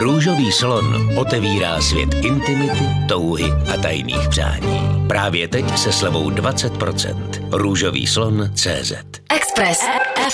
Růžový slon otevírá svět intimity, touhy a tajných přání. Právě teď se slevou 20%. Růžový slon CZ. Express.